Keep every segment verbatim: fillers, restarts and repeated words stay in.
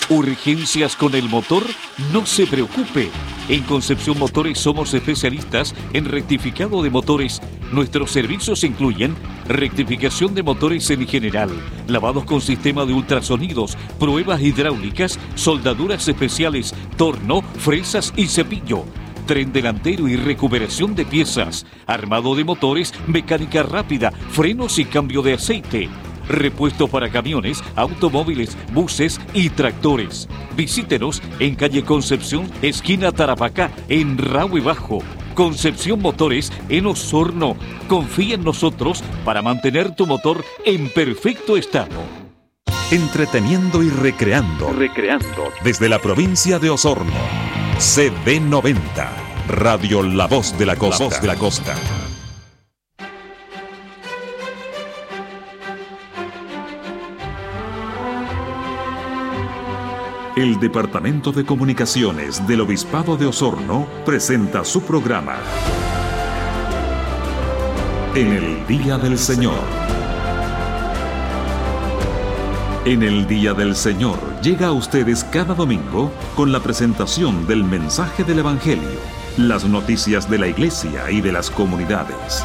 ¿Urgencias con el motor? No se preocupe. En Concepción Motores somos especialistas en rectificado de motores. Nuestros servicios incluyen rectificación de motores en general, lavados con sistema de ultrasonidos, pruebas hidráulicas, soldaduras especiales, torno, fresas y cepillo, tren delantero y recuperación de piezas, armado de motores, mecánica rápida, frenos y cambio de aceite. Repuesto para camiones, automóviles, buses y tractores. Visítenos en calle Concepción, esquina Tarapacá, en Rahue Bajo. Concepción Motores en Osorno. Confía en nosotros para mantener tu motor en perfecto estado. Entreteniendo y recreando. Recreando. Desde la provincia de Osorno. C D noventa. Radio La Voz de la Costa. La Voz de la Costa. El Departamento de Comunicaciones del Obispado de Osorno presenta su programa En el Día del Señor. En el Día del Señor llega a ustedes cada domingo con la presentación del mensaje del Evangelio, las noticias de la Iglesia y de las comunidades.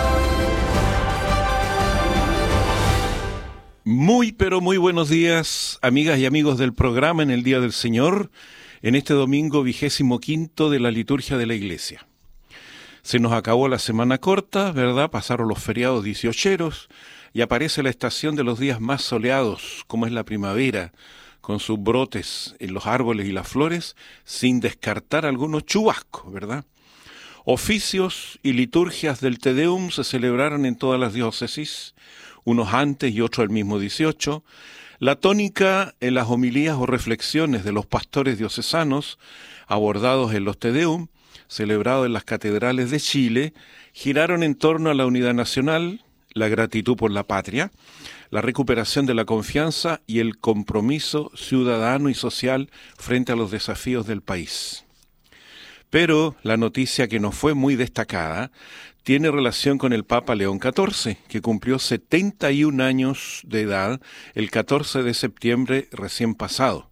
Muy, pero muy buenos días, amigas y amigos del programa En el Día del Señor, en este domingo vigésimo quinto de la liturgia de la Iglesia. Se nos acabó la semana corta, ¿verdad? Pasaron los feriados dieciocheros y aparece la estación de los días más soleados, como es la primavera, con sus brotes en los árboles y las flores, sin descartar algunos chubascos, ¿verdad? Oficios y liturgias del Te Deum se celebraron en todas las diócesis, unos antes y otros el mismo dieciocho. La tónica en las homilías o reflexiones de los pastores diocesanos, abordados en los Te Deum, celebrados en las catedrales de Chile, giraron en torno a la unidad nacional, la gratitud por la patria, la recuperación de la confianza y el compromiso ciudadano y social frente a los desafíos del país. Pero la noticia que no fue muy destacada tiene relación con el Papa León catorce, que cumplió setenta y un años de edad el catorce de septiembre recién pasado.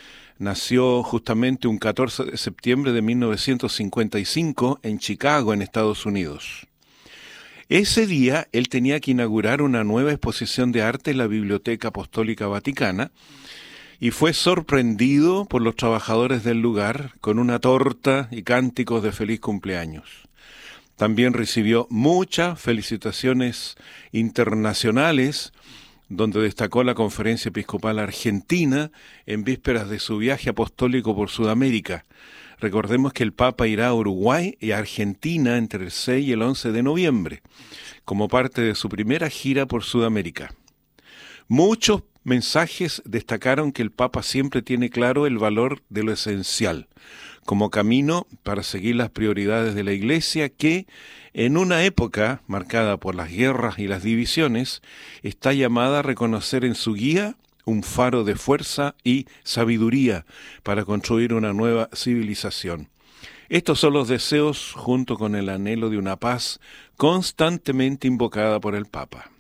Nació justamente un catorce de septiembre de mil novecientos cincuenta y cinco en Chicago, en Estados Unidos. Ese día él tenía que inaugurar una nueva exposición de arte en la Biblioteca Apostólica Vaticana y fue sorprendido por los trabajadores del lugar con una torta y cánticos de feliz cumpleaños. También recibió muchas felicitaciones internacionales, donde destacó la Conferencia Episcopal Argentina en vísperas de su viaje apostólico por Sudamérica. Recordemos que el Papa irá a Uruguay y a Argentina entre el seis y el once de noviembre, como parte de su primera gira por Sudamérica. Muchos mensajes destacaron que el Papa siempre tiene claro el valor de lo esencial, como camino para seguir las prioridades de la Iglesia que, en una época marcada por las guerras y las divisiones, está llamada a reconocer en su guía un faro de fuerza y sabiduría para construir una nueva civilización. Estos son los deseos junto con el anhelo de una paz constantemente invocada por el Papa.